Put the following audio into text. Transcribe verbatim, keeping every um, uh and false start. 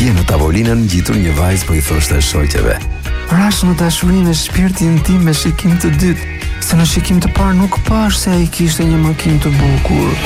Dje në tavolinën ngjitur një vajzë po i thoshte shoqeve: Rash në dashuri me shpirtin tim me shikim të dytë, se në shikim të parë nuk pash se ai kishte një makinë të bukur.